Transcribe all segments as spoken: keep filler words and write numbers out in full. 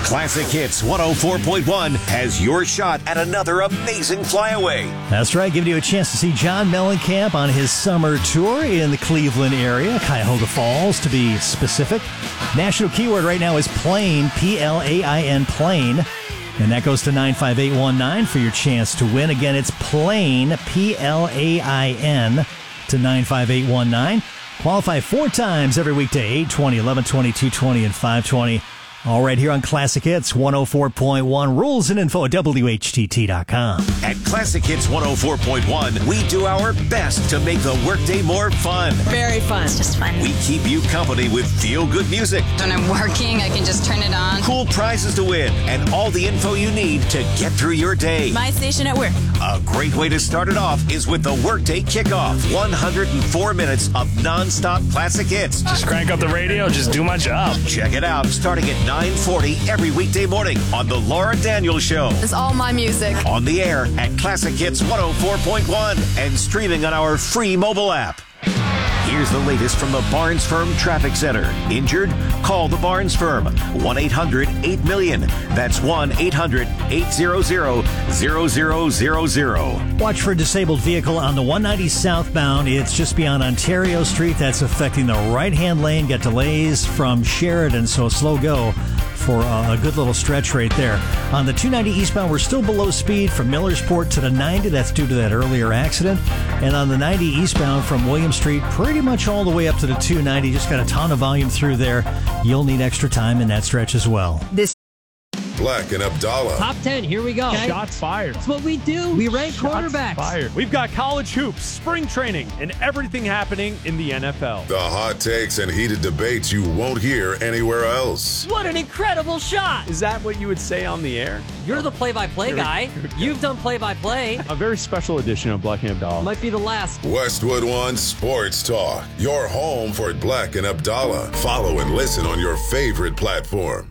Classic Hits one oh four point one has your shot at another amazing flyaway. That's right, giving you a chance to see John Mellencamp on his summer tour in the Cleveland area, Cuyahoga Falls to be specific. National keyword right now is plane, P L A I N, plane. And that goes to nine five eight one nine for your chance to win. Again, it's plane, P L A I N, to nine five eight one nine. Qualify four times every weekday, eight twenty, eleven twenty, two twenty, and five twenty. All right, here on Classic Hits one oh four point one. Rules and info at W H T T dot com. At Classic Hits one oh four point one, we do our best to make the workday more fun. Very fun. It's just fun. We keep you company with feel-good music. When I'm working, I can just turn it on. Cool prizes to win, and all the info you need to get through your day. My station at work. A great way to start it off is with the Workday Kickoff. one hundred four minutes of non-stop classic hits. Just crank up the radio, just do my job. Check it out, starting at nine forty every weekday morning on The Laura Daniels Show. It's all my music. On the air at Classic Hits one oh four point one and streaming on our free mobile app. Here's the latest from the Barnes Firm Traffic Center. Injured? Call the Barnes Firm. one eight hundred eight million. That's one eight hundred eight hundred zero zero zero zero. Watch for a disabled vehicle on the one ninety southbound. It's just beyond Ontario Street. That's affecting the right-hand lane. Got delays from Sheridan, so slow go for a good little stretch right there. On the two ninety eastbound, we're still below speed from Millersport to the ninety. That's due to that earlier accident. And on the ninety eastbound from William Street, pretty much all the way up to the two ninety. Just got a ton of volume through there. You'll need extra time in that stretch as well. This Black and Abdallah. top ten, here we go. Okay. Shots fired. That's what we do. We rank Shots quarterbacks. fired. We've got college hoops, spring training, and everything happening in the N F L. The hot takes and heated debates you won't hear anywhere else. What an incredible shot. Is that what you would say on the air? You're the play-by-play guy. You've done play-by-play. A very special edition of Black and Abdallah. Might be the last. Westwood One Sports Talk. Your home for Black and Abdallah. Follow and listen on your favorite platform.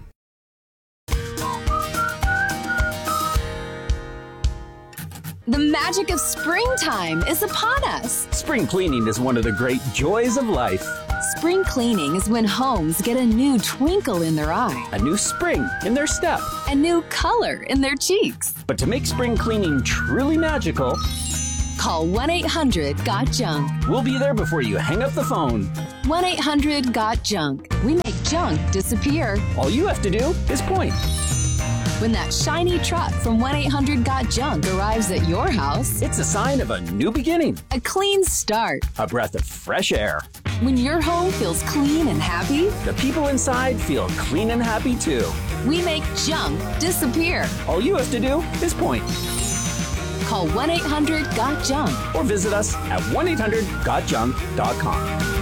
The magic of springtime is upon us. Spring cleaning is one of the great joys of life. Spring cleaning is when homes get a new twinkle in their eye, A new spring in their step. a new color in their cheeks. But to make spring cleaning truly magical, Call one eight hundred got junk. we'll be there before you hang up the phone. one eight hundred got junk. We make junk disappear. All you have to do is point. When that shiny truck from one eight hundred got junk arrives at your house, It's a sign of a new beginning, a clean start. a breath of fresh air. When your home feels clean and happy, The people inside feel clean and happy too. we make junk disappear. All you have to do is point Call one eight hundred got junk. or visit us at one eight hundred got junk dot com.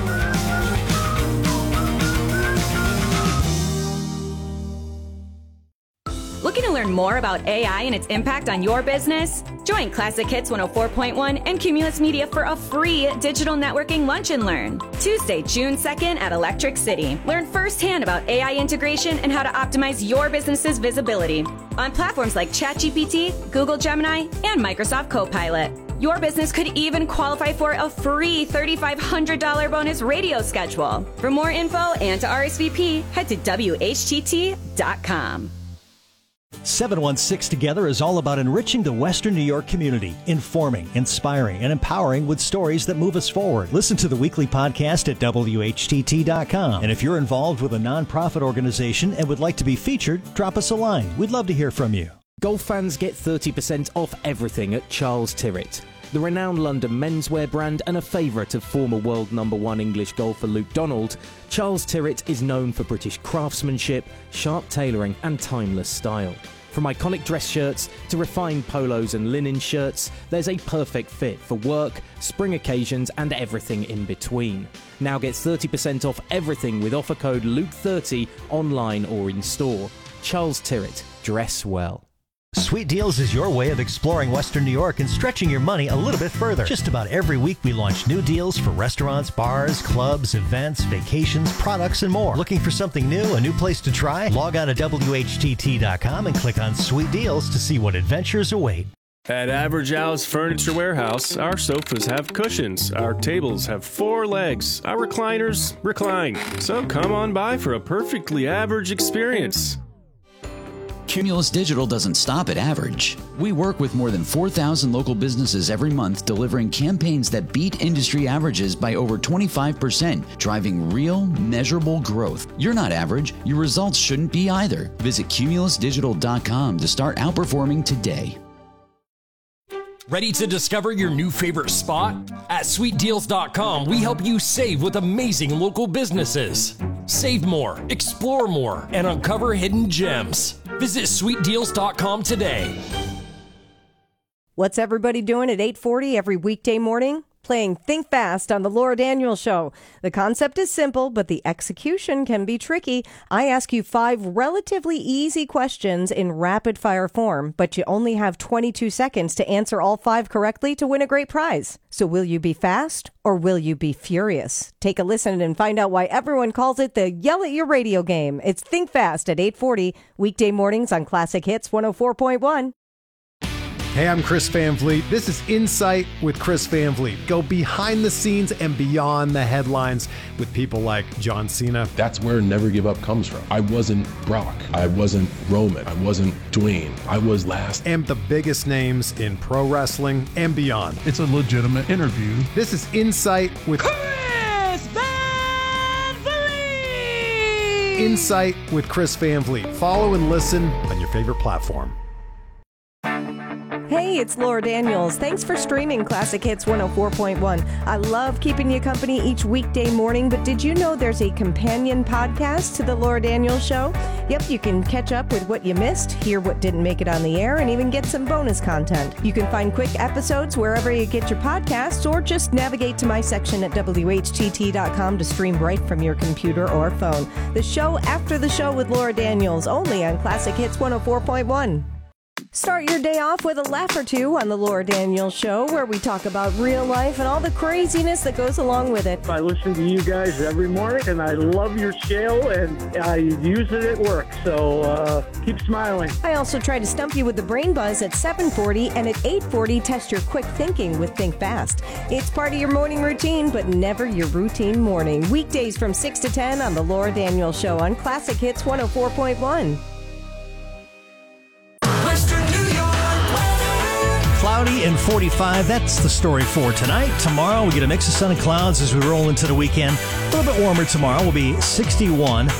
Looking to learn more about A I and its impact on your business? Join Classic Hits one oh four point one and Cumulus Media for a free digital networking lunch and learn. Tuesday, June second at Electric City. Learn firsthand about A I integration and how to optimize your business's visibility on platforms like ChatGPT, Google Gemini, and Microsoft Copilot. Your business could even qualify for a free three thousand five hundred dollars bonus radio schedule. For more info and to R S V P, head to W H T T dot com. seven one six Together is all about enriching the Western New York community, informing, inspiring, and empowering with stories that move us forward. Listen to the weekly podcast at W H T T dot com. And if you're involved with a nonprofit organization and would like to be featured, drop us a line. We'd love to hear from you. Golf fans get thirty percent off everything at Charles Tyrwhitt. The renowned London menswear brand and a favourite of former world number one English golfer Luke Donald, Charles Tyrwhitt is known for British craftsmanship, sharp tailoring and timeless style. From iconic dress shirts to refined polos and linen shirts, there's a perfect fit for work, spring occasions and everything in between. Now get thirty percent off everything with offer code Luke thirty online or in store. Charles Tyrwhitt, dress well. Sweet Deals is your way of exploring Western New York and stretching your money a little bit further. Just about every week we launch new deals for restaurants, bars, clubs, events, vacations, products, and more. Looking for something new, a new place to try? Log on to W H T T dot com and click on Sweet Deals to see what adventures await. At Average Al's Furniture Warehouse, our sofas have cushions, our tables have four legs, our recliners recline. So come on by for a perfectly average experience. Cumulus Digital doesn't stop at average. We work with more than four thousand local businesses every month, delivering campaigns that beat industry averages by over twenty-five percent, driving real, measurable growth. You're not average. Your results shouldn't be either. Visit cumulus digital dot com to start outperforming today. Ready to discover your new favorite spot? At sweet deals dot com, we help you save with amazing local businesses. Save more, explore more, and uncover hidden gems. Visit sweet deals dot com today. What's everybody doing at eight forty every weekday morning? Playing Think Fast on the Laura Daniels Show. The concept is simple, but the execution can be tricky. I ask you five relatively easy questions in rapid-fire form, but you only have twenty-two seconds to answer all five correctly to win a great prize. So will you be fast or will you be furious? Take a listen and find out why everyone calls it the Yell at Your Radio game. It's Think Fast at eight forty, weekday mornings on Classic Hits one oh four point one. Hey, I'm Chris Van Vliet. This is Insight with Chris Van Vliet. Go behind the scenes and beyond the headlines with people like John Cena. That's where Never Give Up comes from. I wasn't Brock. I wasn't Roman. I wasn't Dwayne. I was last. And the biggest names in pro wrestling and beyond. It's a legitimate interview. This is Insight with Chris Van Vliet. Insight with Chris Van Vliet. Follow and listen on your favorite platform. Hey, it's Laura Daniels. Thanks for streaming Classic Hits one oh four point one. I love keeping you company each weekday morning, but did you know there's a companion podcast to the Laura Daniels Show? Yep, you can catch up with what you missed, hear what didn't make it on the air, and even get some bonus content. You can find quick episodes wherever you get your podcasts, or just navigate to my section at W H T T dot com to stream right from your computer or phone. The show after the show with Laura Daniels, only on Classic Hits one oh four point one. Start your day off with a laugh or two on the Laura Daniels Show, where we talk about real life and all the craziness that goes along with it. I listen to you guys every morning, and I love your show, and I use it at work, so uh, keep smiling. I also try to stump you with the brain buzz at seven forty, and at eight forty, test your quick thinking with Think Fast. It's part of your morning routine, but never your routine morning. Weekdays from six to ten on the Laura Daniels Show on Classic Hits one oh four point one. Cloudy and forty-five. That's the story for tonight. Tomorrow, we get a mix of sun and clouds as we roll into the weekend. A little bit warmer tomorrow. Will be sixty-one.